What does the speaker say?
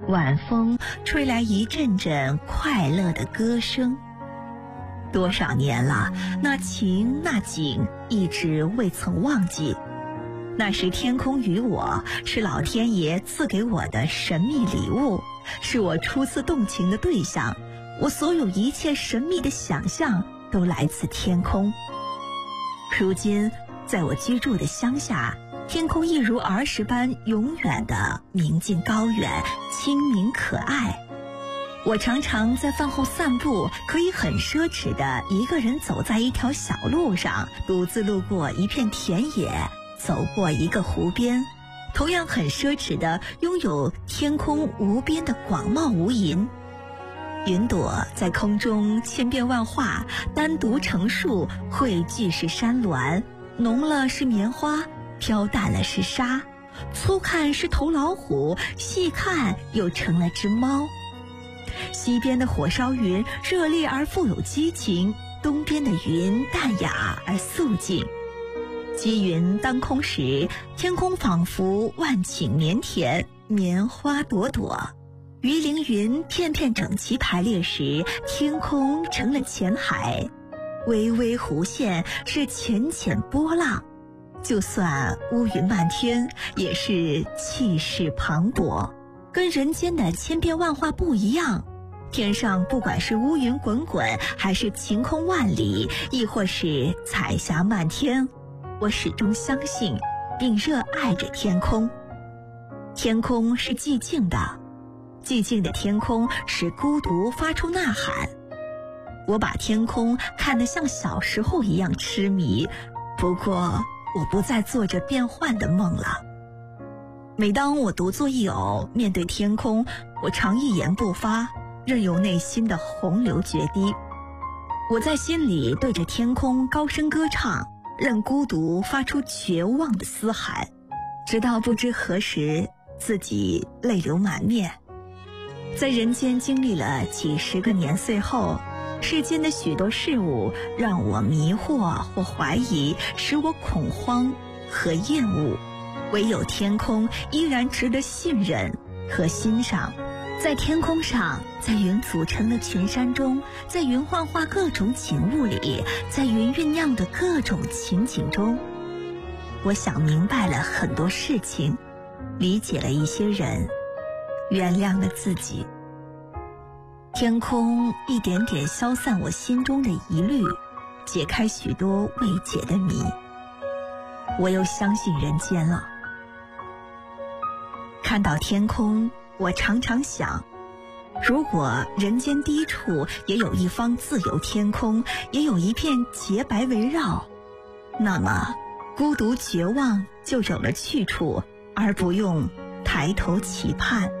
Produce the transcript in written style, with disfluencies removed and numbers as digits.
晚风吹来一阵阵快乐的歌声。多少年了，那情那景一直未曾忘记。那时天空与我是老天爷赐给我的神秘礼物，是我初次动情的对象。我所有一切神秘的想象都来自天空。如今在我居住的乡下，天空一如儿时般永远的明净高远，清明可爱。我常常在饭后散步，可以很奢侈的一个人走在一条小路上，独自路过一片田野，走过一个湖边，同样很奢侈的拥有天空无边的广袤无垠。云朵在空中千变万化，单独成树，汇聚是山峦，浓了是棉花，飘淡了是沙，粗看是头老虎，细看又成了只猫。西边的火烧云热烈而富有激情，东边的云淡雅而肃静。积云当空时，天空仿佛万顷棉田，棉花朵朵。鱼鳞云片片整齐排列时，天空成了浅海，微微弧线是浅浅波浪。就算乌云漫天，也是气势磅礴，跟人间的千变万化不一样。天上不管是乌云滚滚，还是晴空万里，亦或是彩霞漫天，我始终相信并热爱着天空。天空是寂静的，寂静的天空使孤独发出呐喊。我把天空看得像小时候一样痴迷，不过我不再做着变幻的梦了。每当我独坐一偶，面对天空，我常一言不发，任由内心的洪流决堤。我在心里对着天空高声歌唱，任孤独发出绝望的嘶喊，直到不知何时自己泪流满面。在人间经历了几十个年岁后，世间的许多事物让我迷惑或怀疑，使我恐慌和厌恶，唯有天空依然值得信任和欣赏。在天空上，在云组成的群山中，在云幻化各种景物里，在云酝酿的各种情景中，我想明白了很多事情，理解了一些人，原谅了自己。天空一点点消散我心中的疑虑，解开许多未解的谜。我又相信人间了。看到天空，我常常想，如果人间低处也有一方自由天空，也有一片洁白围绕，那么孤独绝望就有了去处，而不用抬头期盼。